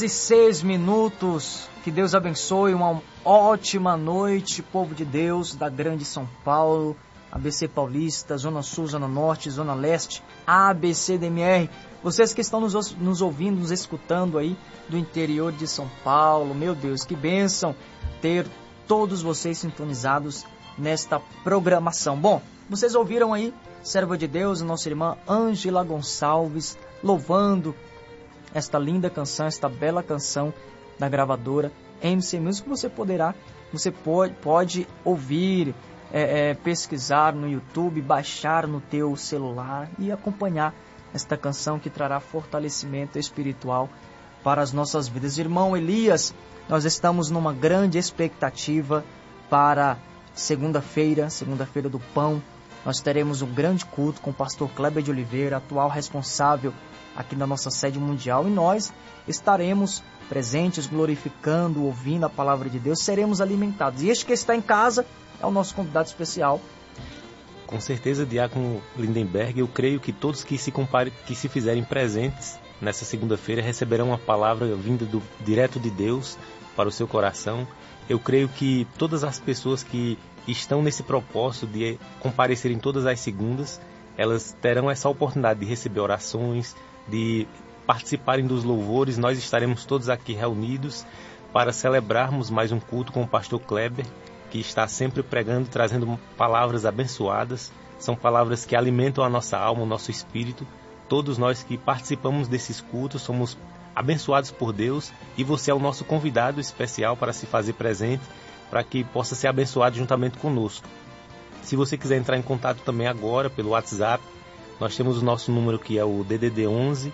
6 minutos, que Deus abençoe, uma ótima noite, povo de Deus da grande São Paulo, ABC Paulista, Zona Sul, Zona Norte, Zona Leste, ABCDMR, vocês que estão nos ouvindo, nos escutando aí do interior de São Paulo, meu Deus, que bênção ter todos vocês sintonizados nesta programação. Bom, vocês ouviram aí, serva de Deus, nossa irmã Ângela Gonçalves, louvando esta linda canção, esta bela canção da gravadora MC Music. Você pode ouvir, pesquisar no YouTube, baixar no teu celular e acompanhar esta canção que trará fortalecimento espiritual para as nossas vidas. Irmão Elias, nós estamos numa grande expectativa para segunda-feira do Pão. Nós teremos um grande culto com o pastor Kleber de Oliveira, atual responsável aqui na nossa sede mundial, e nós estaremos presentes, glorificando, ouvindo a palavra de Deus, seremos alimentados. E este que está em casa é o nosso convidado especial. Com certeza, Diácono Lindenberg, eu creio que todos que se fizerem presentes nessa segunda-feira receberão uma palavra vinda direto de Deus para o seu coração. Eu creio que todas as pessoas que estão nesse propósito de comparecerem todas as segundas, elas terão essa oportunidade de receber orações, de participarem dos louvores. Nós estaremos todos aqui reunidos para celebrarmos mais um culto com o pastor Kleber, que está sempre pregando, trazendo palavras abençoadas. São palavras que alimentam a nossa alma, o nosso espírito. Todos nós que participamos desses cultos somos abençoados por Deus, e você é o nosso convidado especial para se fazer presente, para que possa ser abençoado juntamente conosco. Se você quiser entrar em contato também agora pelo WhatsApp, nós temos o nosso número, que é o DDD 11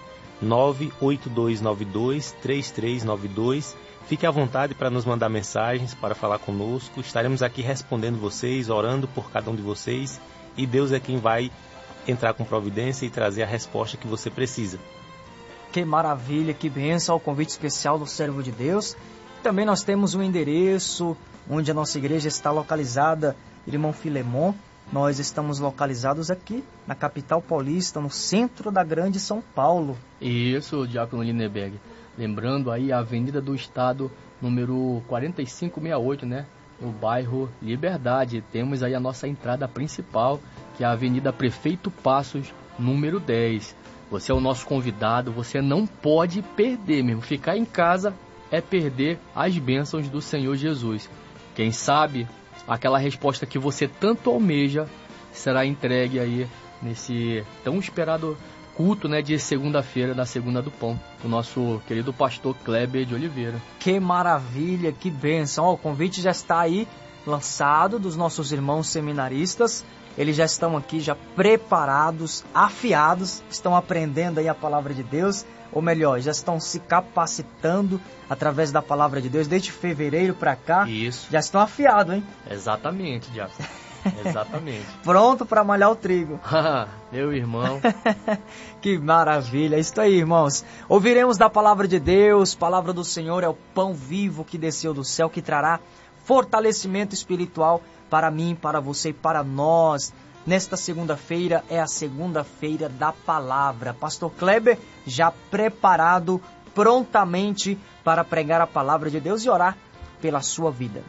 98292 3392. Fique à vontade para nos mandar mensagens, para falar conosco. Estaremos aqui respondendo vocês, orando por cada um de vocês, e Deus é quem vai entrar com providência e trazer a resposta que você precisa. Que maravilha, que bênção, o convite especial do servo de Deus. Também nós temos um endereço onde a nossa igreja está localizada, irmão Filemon. Nós estamos localizados aqui na capital paulista, no centro da grande São Paulo. Isso, Diácono Lindenberg. Lembrando aí a Avenida do Estado, número 4568, né? No bairro Liberdade. Temos aí a nossa entrada principal, que é a Avenida Prefeito Passos, número 10. Você é o nosso convidado, você não pode perder mesmo. Ficar em casa é perder as bênçãos do Senhor Jesus. Quem sabe aquela resposta que você tanto almeja será entregue aí nesse tão esperado culto, né, de segunda-feira, da Segunda do Pão, do nosso querido pastor Kleber de Oliveira. Que maravilha, que bênção. O convite já está aí lançado dos nossos irmãos seminaristas. Eles já estão aqui, já preparados, afiados, estão aprendendo aí a palavra de Deus, ou melhor, já estão se capacitando através da palavra de Deus desde fevereiro para cá. Isso. Já estão afiados, hein? Exatamente, Diácono. Exatamente. Pronto para malhar o trigo. Meu irmão. Que maravilha. Isso aí, irmãos. Ouviremos da palavra de Deus. Palavra do Senhor é o pão vivo que desceu do céu, que trará fortalecimento espiritual para mim, para você e para nós. Nesta segunda-feira é a segunda-feira da palavra. Pastor Kleber já preparado prontamente para pregar a palavra de Deus e orar pela sua vida.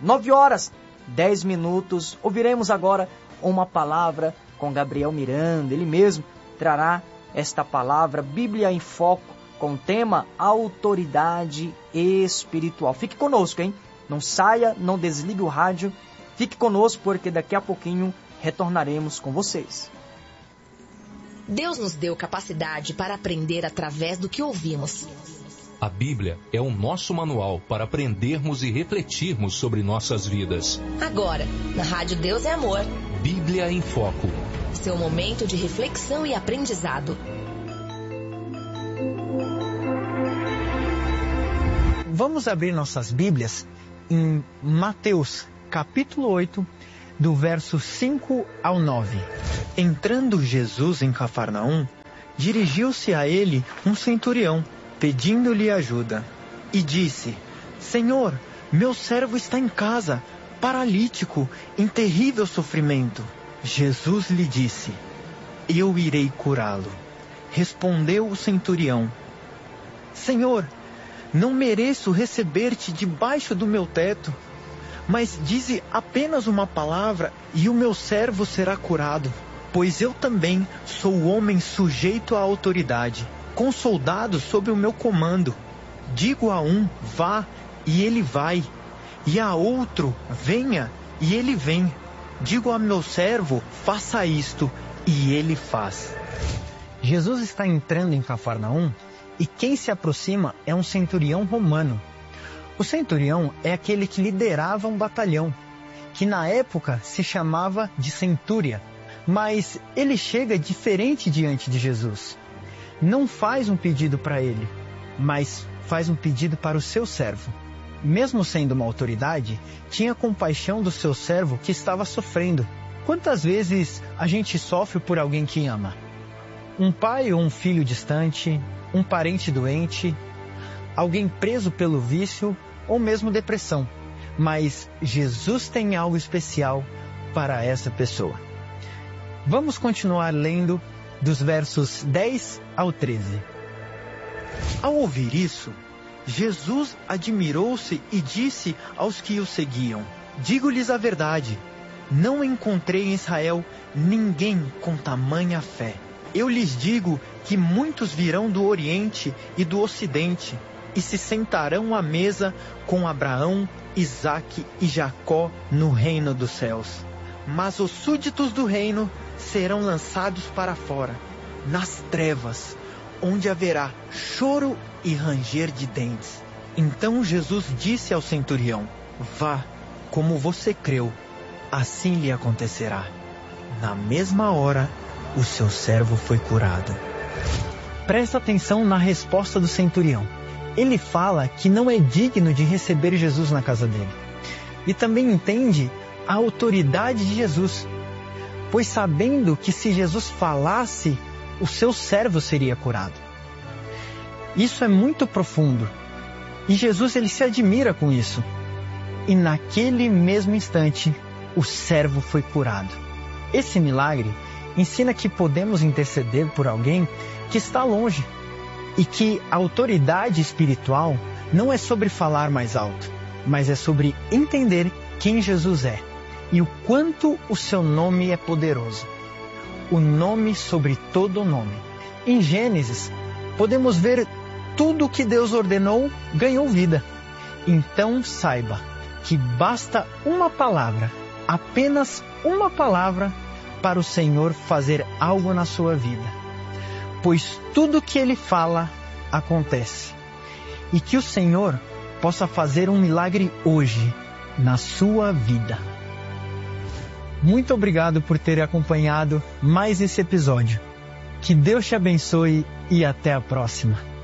9h10. Ouviremos agora uma palavra com Gabriel Miranda. Ele mesmo trará esta palavra, Bíblia em Foco, com o tema Autoridade Espiritual. Fique conosco, hein? Não saia, não desligue o rádio. Fique conosco, porque daqui a pouquinho retornaremos com vocês. Deus nos deu capacidade para aprender através do que ouvimos. A Bíblia é o nosso manual para aprendermos e refletirmos sobre nossas vidas. Agora, na Rádio Deus é Amor. Bíblia em Foco. Seu momento de reflexão e aprendizado. Vamos abrir nossas Bíblias em Mateus, capítulo 8, do verso 5 ao 9. Entrando Jesus em Cafarnaum, dirigiu-se a ele um centurião, pedindo-lhe ajuda, e disse: Senhor, meu servo está em casa, paralítico, em terrível sofrimento. Jesus lhe disse: Eu irei curá-lo. Respondeu o centurião: Senhor, não mereço receber-te debaixo do meu teto, mas dize apenas uma palavra e o meu servo será curado. Pois eu também sou homem sujeito à autoridade, com soldados sob o meu comando. Digo a um, vá, e ele vai, e a outro, venha, e ele vem. Digo a meu servo, faça isto, e ele faz. Jesus está entrando em Cafarnaum e quem se aproxima é um centurião romano. O centurião é aquele que liderava um batalhão, que na época se chamava de centúria. Mas ele chega diferente diante de Jesus. Não faz um pedido para ele, mas faz um pedido para o seu servo. Mesmo sendo uma autoridade, tinha compaixão do seu servo que estava sofrendo. Quantas vezes a gente sofre por alguém que ama? Um pai ou um filho distante, um parente doente, alguém preso pelo vício ou mesmo depressão. Mas Jesus tem algo especial para essa pessoa. Vamos continuar lendo dos versos 10 ao 13. Ao ouvir isso, Jesus admirou-se e disse aos que o seguiam: digo-lhes a verdade, não encontrei em Israel ninguém com tamanha fé. Eu lhes digo que muitos virão do Oriente e do Ocidente e se sentarão à mesa com Abraão, Isaque e Jacó no reino dos céus. Mas os súditos do reino serão lançados para fora, nas trevas, onde haverá choro e ranger de dentes. Então Jesus disse ao centurião: vá, como você creu, assim lhe acontecerá. Na mesma hora, o seu servo foi curado. Presta atenção na resposta do centurião. Ele fala que não é digno de receber Jesus na casa dele. E também entende a autoridade de Jesus, pois sabendo que se Jesus falasse, o seu servo seria curado. Isso é muito profundo. E Jesus ele se admira com isso. E naquele mesmo instante, o servo foi curado. Esse milagre ensina que podemos interceder por alguém que está longe. E que a autoridade espiritual não é sobre falar mais alto, mas é sobre entender quem Jesus é. E o quanto o seu nome é poderoso. O nome sobre todo nome. Em Gênesis, podemos ver tudo o que Deus ordenou ganhou vida. Então saiba que basta uma palavra, apenas uma palavra, para o Senhor fazer algo na sua vida. Pois tudo que Ele fala, acontece. E que o Senhor possa fazer um milagre hoje, na sua vida. Muito obrigado por ter acompanhado mais esse episódio. Que Deus te abençoe e até a próxima.